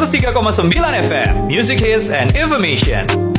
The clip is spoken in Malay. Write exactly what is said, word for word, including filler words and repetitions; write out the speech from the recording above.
seratus tiga koma sembilan F M. Music Hits and Information.